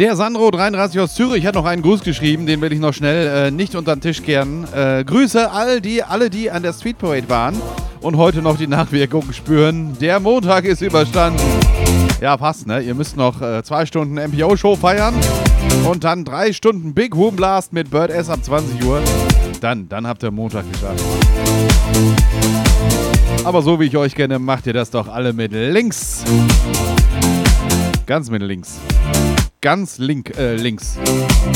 Der Sandro 33 aus Zürich hat noch einen Gruß geschrieben, den will ich noch schnell nicht unter den Tisch kehren. Grüße alle, die an der Street Parade waren und heute noch die Nachwirkungen spüren. Der Montag ist überstanden. Ja, passt, ne? Ihr müsst noch 2 Stunden MPO-Show feiern und dann 3 Stunden Big Room Blast mit Bird S ab 20 Uhr. Dann habt ihr Montag geschafft. Aber so wie ich euch kenne, macht ihr das doch alle mit links. Ganz mit links. Ganz links.